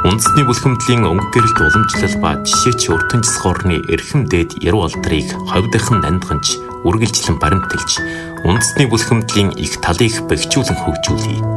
Үндэсний бүлхэмдлийн өнгө гэрэлт уламжлал ба жишээч өртөн цэсхорны эрхэм дээд яруу алдрыг ховдохон нандганж үргэлжлэн баримтэлж үндэсний бүлхэмдлийн их талыг бэхжүүлэн хөгжүүлье.